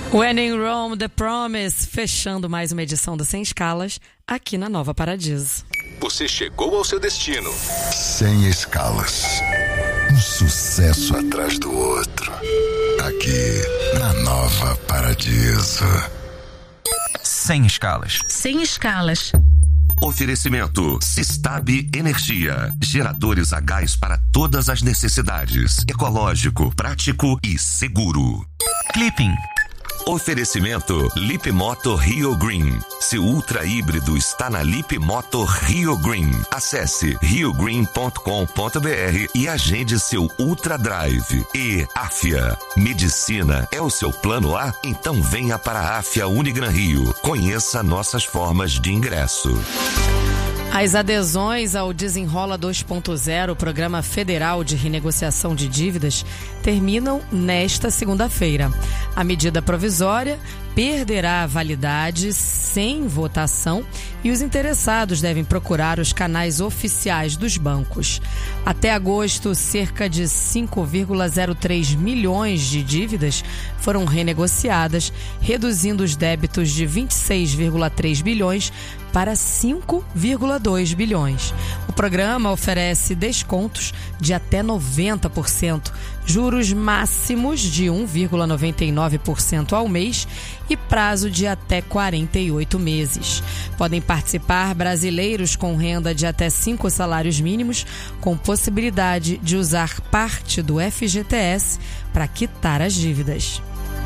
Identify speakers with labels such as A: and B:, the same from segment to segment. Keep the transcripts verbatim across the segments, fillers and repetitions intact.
A: When in Rome, The Promise, fechando mais uma edição do Sem Escalas, aqui na Nova Paradiso.
B: Você chegou ao seu destino.
C: Sem escalas. Um sucesso atrás do outro. Aqui na Nova Paradiso.
D: Sem escalas.
E: Sem escalas.
B: Oferecimento Sistab Energia. Geradores a gás para todas as necessidades. Ecológico, prático e seguro.
D: Clipping.
B: Oferecimento Lip Moto Rio Green. Seu ultra híbrido está na Lip Moto Rio Green. Acesse rio green ponto com ponto b r e agende seu Ultra Drive. E Afia. Medicina é o seu plano A? Então venha para a Afia Unigran Rio. Conheça nossas formas de ingresso.
A: As adesões ao Desenrola dois ponto zero, Programa Federal de Renegociação de Dívidas, terminam nesta segunda-feira. A medida provisória perderá a validade sem votação e os interessados devem procurar os canais oficiais dos bancos. Até agosto, cerca de cinco vírgula zero três milhões de dívidas foram renegociadas, reduzindo os débitos de vinte e seis vírgula três bilhões para cinco vírgula dois bilhões. O programa oferece descontos de até noventa por cento, juros máximos de um vírgula noventa e nove por cento ao mês e prazo de até quarenta e oito meses. Podem participar brasileiros com renda de até cinco salários mínimos, com possibilidade de usar parte do F G T S para quitar as dívidas.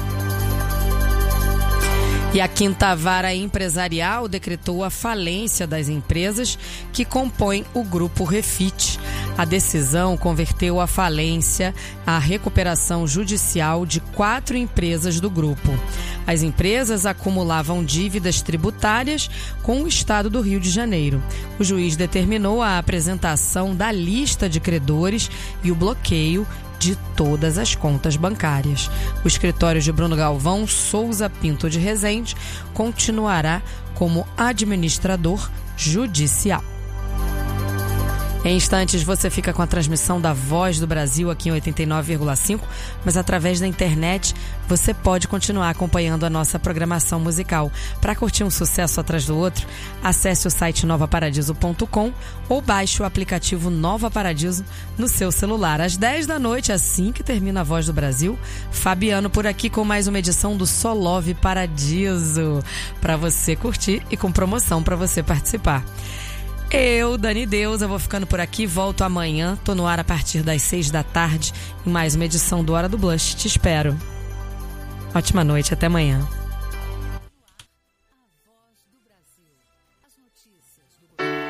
A: E a Quinta Vara Empresarial decretou a falência das empresas que compõem o Grupo Refit. A decisão converteu a falência à recuperação judicial de quatro empresas do grupo. As empresas acumulavam dívidas tributárias com o Estado do Rio de Janeiro. O juiz determinou a apresentação da lista de credores e o bloqueio de todas as contas bancárias. O escritório de Bruno Galvão Souza Pinto de Rezende continuará como administrador judicial. Em instantes você fica com a transmissão da Voz do Brasil aqui em oitenta e nove vírgula cinco, mas através da internet você pode continuar acompanhando a nossa programação musical. Para curtir um sucesso atrás do outro, acesse o site nova paradiso ponto com ou baixe o aplicativo Nova Paradiso no seu celular. Às dez da noite, assim que termina a Voz do Brasil, Fabiano por aqui com mais uma edição do Solove Paradiso, para você curtir e com promoção para você participar. Eu, Dani Deus, eu vou ficando por aqui, volto amanhã, tô no ar a partir das seis da tarde, em mais uma edição do Hora do Blush. Te espero. Ótima noite, até amanhã.